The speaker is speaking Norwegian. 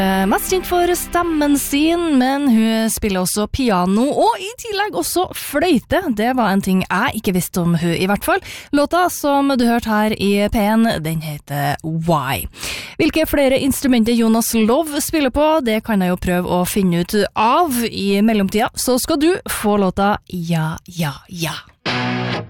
Mest kjent for stemmen sin, men hun spiller også piano, og i tillegg også fløyte. Det var en ting jeg ikke visste om hun i hvert fall. Låta som du hørte her i P1, den heter Why. Hvilke flere instrumenter Jonas Love spiller på, det kan jeg jo prøve å finne ut av. I mellomtida så skal du få låta Ja, ja, ja.